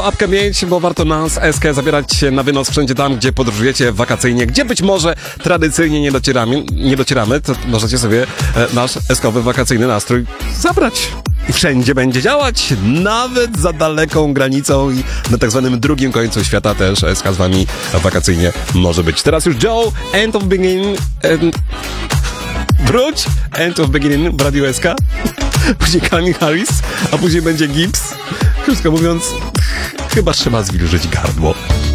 apkę mieć, bo warto nas, SK, zabierać się na wynos wszędzie tam, gdzie podróżujecie wakacyjnie, gdzie być może tradycyjnie nie docieramy, to możecie sobie nasz SK-owy wakacyjny nastrój zabrać. I wszędzie będzie działać, nawet za daleką granicą i na tak zwanym drugim końcu świata też SK z wami wakacyjnie może być. Teraz już Joe, End of Beginning, wróć, End of Beginning w Radiu SK, później Calvin Harris, a później będzie Gibbs. Krótko mówiąc, chyba trzeba zwilżyć gardło.